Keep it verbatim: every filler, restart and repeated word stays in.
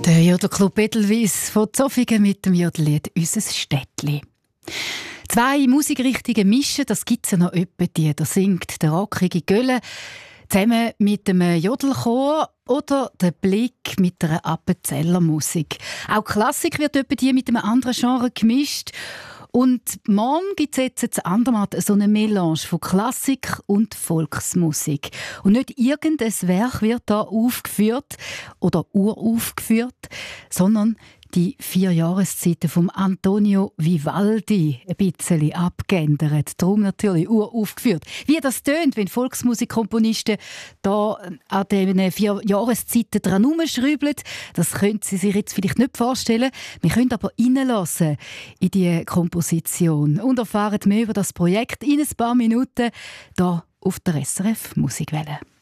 Der Jodelclub Edelweiss von Zofingen mit dem Jodellied «Unser Städtli». Zwei Musikrichtungen mischen, das gibt es ja noch öppe die. Da singt der rockige Gölle zusammen mit einem Jodelchor oder der Blick mit einer Appenzeller Musik. Auch Klassik wird öppe die mit einem anderen Genre gemischt. Und morgen gibt es jetzt ein andermal so eine Melange von Klassik und Volksmusik. Und nicht irgendein Werk wird da aufgeführt oder uraufgeführt, sondern die vier Jahreszeiten von Antonio Vivaldi ein bisschen abgeändert. Darum natürlich uraufgeführt. Wie das tönt, wenn Volksmusikkomponisten da an diesen vier Jahreszeiten dran herumschrauben, das können Sie sich jetzt vielleicht nicht vorstellen. Wir können aber reinlassen in die Komposition und erfahren mehr über das Projekt in ein paar Minuten hier auf der S R F Musikwelle.